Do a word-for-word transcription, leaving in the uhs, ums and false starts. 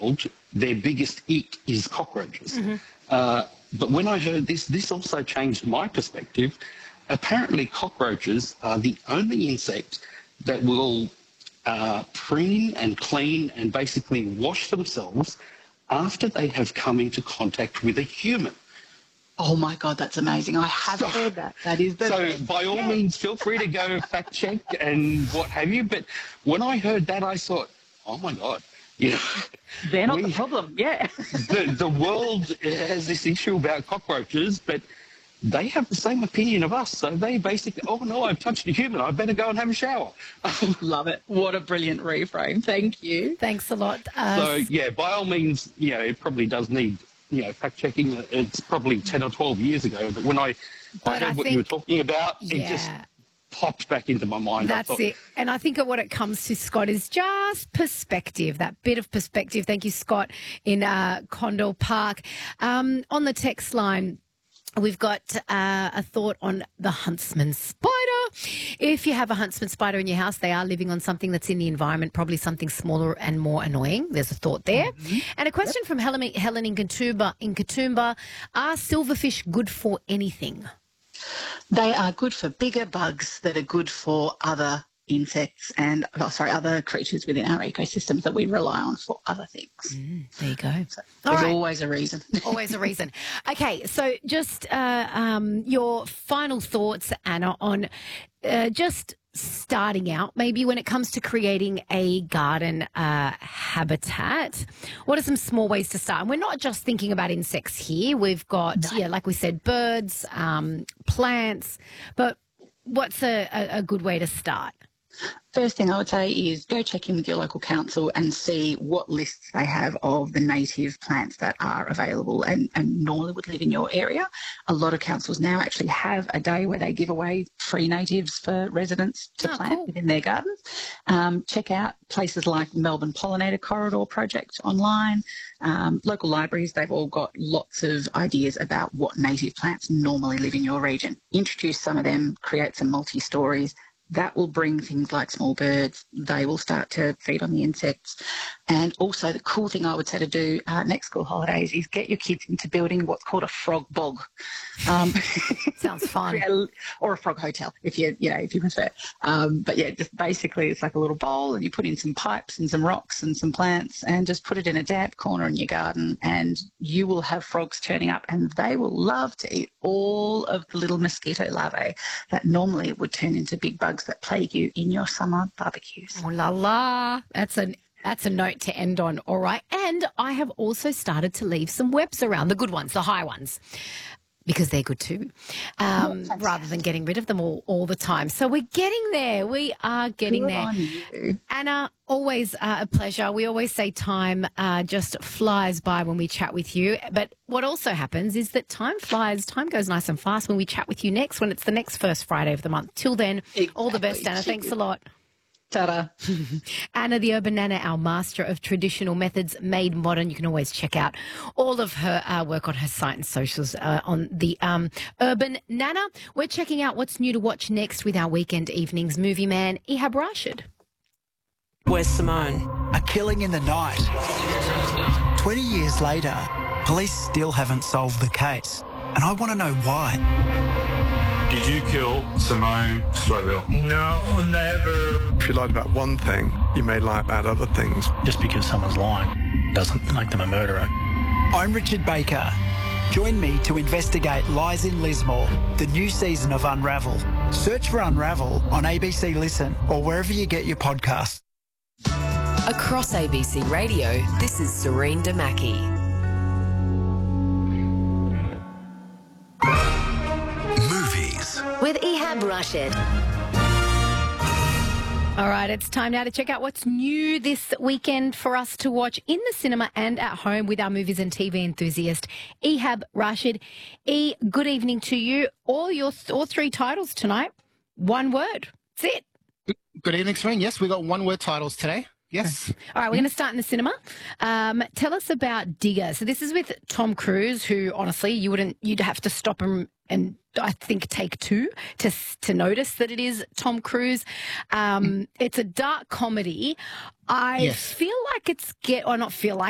world, their biggest eat is cockroaches. Mm-hmm. Uh, but when I heard this, this also changed my perspective. Apparently, cockroaches are the only insect that will uh, preen and clean and basically wash themselves after they have come into contact with a human. Oh, my God, that's amazing. I have So- heard that. That is the So by all Yeah. means, feel free to go fact check and what have you. But when I heard that, I thought, oh my God, you know, They're not we- the problem. Yeah. the, the world has this issue about cockroaches, but they have the same opinion of us. So they basically, oh no, I've touched a human. I better go and have a shower. Love it. What a brilliant reframe. Thank you. Thanks a lot. Uh, So yeah, by all means, you know, it probably does need, you know, fact checking. It's probably ten or twelve years ago, but when I, I But heard I what you were think- talking about, it just yeah. popped back into my mind. I That's thought, it. And I think of what it comes to, Scott, is just perspective, that bit of perspective. Thank you, Scott, in uh, Condell Park. Um, on the text line, we've got uh, a thought on the huntsman spider. If you have a huntsman spider in your house, they are living on something that's in the environment, probably something smaller and more annoying. There's a thought there. Mm-hmm. And a question from Helen, Helen in Katoomba. In Katoomba, are silverfish good for anything? They are good for bigger bugs that are good for other insects and, oh, sorry, other creatures within our ecosystems that we rely on for other things. Mm, there you go. So All there's right. always a reason. Always a reason. Okay, so just uh, um, your final thoughts, Anna, on uh, just starting out, maybe when it comes to creating a garden uh, habitat. What are some small ways to start? And we're not just thinking about insects here. We've got, yeah, like we said, birds, um, plants, but what's a, a, a good way to start? First thing I would say is go check in with your local council and see what lists they have of the native plants that are available and, and normally would live in your area. A lot of councils now actually have a day where they give away free natives for residents to Oh, plant cool. within their gardens. Um, check out places like Melbourne Pollinator Corridor Project online. Um, local libraries, they've all got lots of ideas about what native plants normally live in your region. Introduce some of them, create some multi-stories. That will bring things like small birds. They will start to feed on the insects. And also the cool thing I would say to do uh, next school holidays is get your kids into building what's called a frog bog. Um, Sounds fun. or a frog hotel if you, you know, if you prefer. Um, but yeah, just basically it's like a little bowl and you put in some pipes and some rocks and some plants and just put it in a damp corner in your garden and you will have frogs turning up and they will love to eat all of the little mosquito larvae that normally would turn into big bugs that plague you in your summer barbecues. Oh, la la. That's an That's a note to end on. All right. And I have also started to leave some webs around, the good ones, the high ones, because they're good too, um, Oh, rather than getting rid of them all, all the time. So we're getting there. We are getting Good there. on you. Anna, always uh, a pleasure. We always say time uh, just flies by when we chat with you. But what also happens is that time flies, time goes nice and fast when we chat with you next, when it's the next first Friday of the month. Till then, all the best, Exactly. Anna. Thanks a lot. Ta-da. Anna the Urban Nana, our master of traditional methods made modern. You can always check out all of her uh, work on her site and socials uh, on the um, Urban Nana. We're checking out what's new to watch next with our weekend evenings movie man, Ehab Rashid. Where's Simone? A killing in the night. twenty years later, police still haven't solved the case. And I want to know why. Did you kill Simone Strobel? No, never. If you lied about one thing, you may lie about other things. Just because someone's lying doesn't make them a murderer. I'm Richard Baker. Join me to investigate Lies in Lismore, the new season of Unravel. Search for Unravel on A B C Listen or wherever you get your podcasts. Across A B C Radio, this is Serene Damaki. Movies With Ehab Rashid. All right, it's time now to check out what's new this weekend for us to watch in the cinema and at home with our movies and T V enthusiast, Ehab Rashid. E, good evening to you. All your all three titles tonight, one word. That's it. Good evening, Serene. Yes, we got one-word titles today. Yes. All right, we're going to start in the cinema. Um, tell us about Digger. So this is with Tom Cruise, who honestly you wouldn't, you'd have to stop him and I think take two to to notice that it is Tom Cruise. Um, it's a dark comedy. I Yes. feel like it's get or not feel like.